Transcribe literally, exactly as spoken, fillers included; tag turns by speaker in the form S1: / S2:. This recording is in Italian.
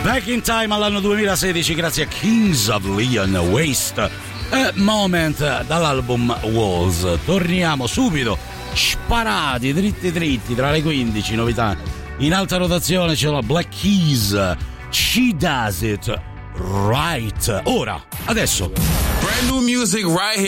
S1: Back in Time all'anno duemilasedici grazie a Kings of Leon Waste e Moment dall'album Walls. Torniamo subito sparati dritti dritti tra le quindici novità in alta rotazione. C'è la Black Keys, She Does It Right. Ora, adesso
S2: brand new music right here.